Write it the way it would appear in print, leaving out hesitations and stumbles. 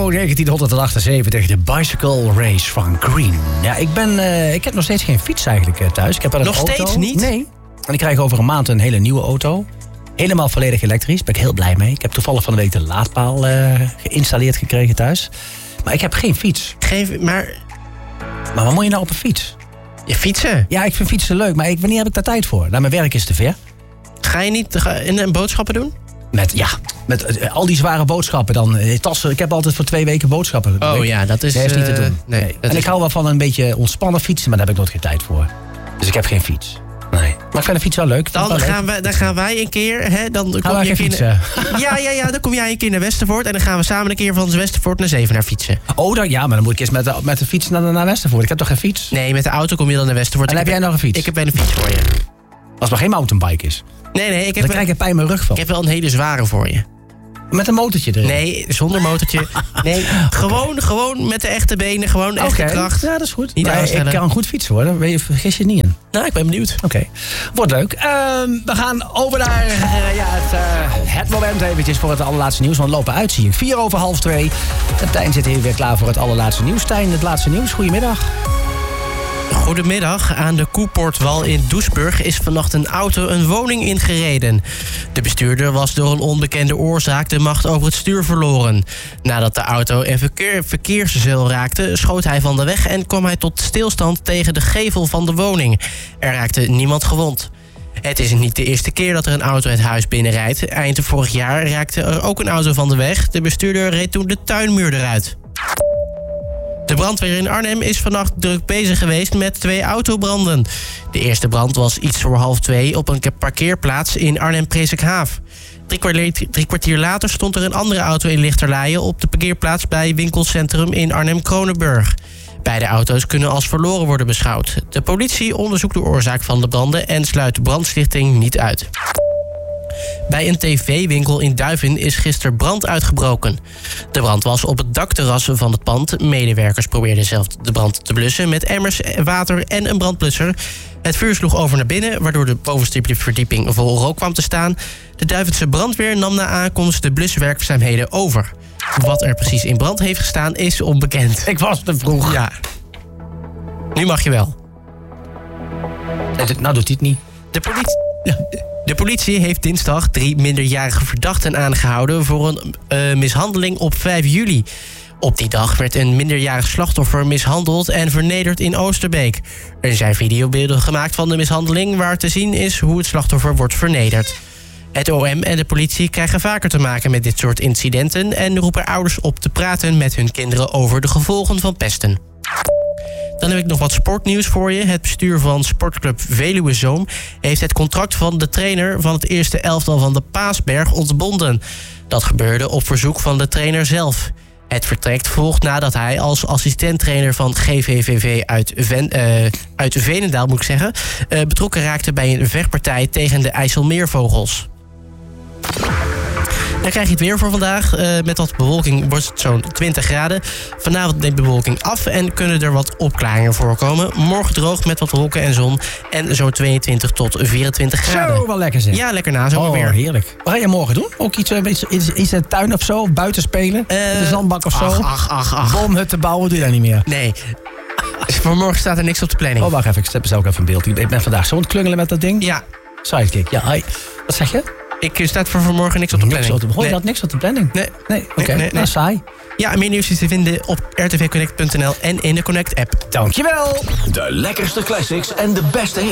Auto 1978, de Bicycle Race van Green. Ja, ik heb nog steeds geen fiets eigenlijk thuis. Ik heb wel een nog auto. Steeds niet? Nee. En ik krijg over een maand een hele nieuwe auto. Helemaal volledig elektrisch. Daar ben ik heel blij mee. Ik heb toevallig van de week de laadpaal geïnstalleerd gekregen thuis. Maar ik heb geen fiets. Maar wat moet je nou op een fiets? Je fietsen? Ja, ik vind fietsen leuk, maar wanneer heb ik daar tijd voor? Nou, mijn werk is te ver. Ga je niet een boodschappen doen? Met al die zware boodschappen dan. Tassen, ik heb altijd voor 2 weken boodschappen. Oh ja, dat is niet te doen. Nee. En ik hou wel van een beetje ontspannen fietsen, maar daar heb ik nooit geen tijd voor. Dus ik heb geen fiets. Nee. Maar ik vind de fiets wel leuk. Dan gaan wij een keer... Hè, dan kom je fietsen. Ja, dan kom jij een keer naar Westervoort... en dan gaan we samen een keer van Westervoort naar Zevenaar fietsen. Oh, maar dan moet ik eens met de fiets naar Westervoort. Ik heb toch geen fiets? Nee, met de auto kom je dan naar Westervoort. En heb jij nog een fiets? Ik heb wel een fiets voor je. Als het maar geen mountainbike is. Nee, dan krijg ik pijn in mijn rug van. Ik heb wel een hele zware voor je. Met een motortje erin? Nee, zonder motortje. Nee, gewoon met de echte benen, gewoon echte kracht. Ja, dat is goed. Niet ik kan goed fietsen hoor, daar vergis je niet in. Nou, ik ben benieuwd. Oké. Wordt leuk. We gaan over naar het moment eventjes voor het allerlaatste nieuws. Want we lopen uit, zie ik. 2:04. En Tijn zit hier weer klaar voor het allerlaatste nieuws. Tijn, het laatste nieuws. Goedemiddag. Goedemiddag. Aan de Koepoortwal in Doesburg is vannacht een auto een woning ingereden. De bestuurder was door een onbekende oorzaak de macht over het stuur verloren. Nadat de auto een verkeerszeil raakte, schoot hij van de weg en kwam hij tot stilstand tegen de gevel van de woning. Er raakte niemand gewond. Het is niet de eerste keer dat er een auto het huis binnenrijdt. Eind vorig jaar raakte er ook een auto van de weg. De bestuurder reed toen de tuinmuur eruit. De brandweer in Arnhem is vannacht druk bezig geweest met 2 autobranden. De eerste brand was iets voor 1:30 op een parkeerplaats in Arnhem-Presikhaaf. 3 kwartier later stond er een andere auto in Lichterleien op de parkeerplaats bij winkelcentrum in Arnhem-Kronenburg. Beide auto's kunnen als verloren worden beschouwd. De politie onderzoekt de oorzaak van de branden en sluit brandstichting niet uit. Bij een tv-winkel in Duiven is gisteren brand uitgebroken. De brand was op het dakterras van het pand. Medewerkers probeerden zelf de brand te blussen met emmers, water en een brandblusser. Het vuur sloeg over naar binnen, waardoor de bovenste verdieping vol rook kwam te staan. De Duivense brandweer nam na aankomst de bluswerkzaamheden over. Wat er precies in brand heeft gestaan is onbekend. Ik was te vroeg. Ja. Nu mag je wel. Nou doet hij het niet. De politie heeft dinsdag 3 minderjarige verdachten aangehouden voor een mishandeling op 5 juli. Op die dag werd een minderjarig slachtoffer mishandeld en vernederd in Oosterbeek. Er zijn videobeelden gemaakt van de mishandeling waar te zien is hoe het slachtoffer wordt vernederd. Het OM en de politie krijgen vaker te maken met dit soort incidenten en roepen ouders op te praten met hun kinderen over de gevolgen van pesten. Dan heb ik nog wat sportnieuws voor je. Het bestuur van sportclub Veluwe Zoom heeft het contract van de trainer van het eerste elftal van de Paasberg ontbonden. Dat gebeurde op verzoek van de trainer zelf. Het vertrek volgt nadat hij als assistenttrainer van GVVV uit Veenendaal betrokken raakte bij een vechtpartij tegen de IJsselmeervogels. Dan krijg je het weer voor vandaag. Met wat bewolking wordt het zo'n 20 graden. Vanavond neemt de bewolking af en kunnen er wat opklaringen voorkomen. Morgen droog met wat wolken en zon. En zo'n 22 tot 24 graden. Zo, wel lekker zeg. Ja, lekker na zomer weer. Heerlijk. Wat ga je morgen doen? Ook iets in de tuin of zo? Of buiten spelen? De zandbak of zo? Ach. Boomhutten bouwen doe je dat niet meer? Nee. Voor morgen staat er niks op de planning. Oh, wacht even. Ik zet mezelf even in beeld. Ik ben vandaag zo aan het klungelen met dat ding. Ja. Sidekick. Ja, hi. Wat zeg je? Ik staat voor vanmorgen niks op de planning. Hoor je dat niks op de planning? Nee. Oké. Nou, saai. Ja, meer nieuws is te vinden op rtvconnect.nl en in de Connect-app. Dankjewel. De lekkerste classics en de beste hits.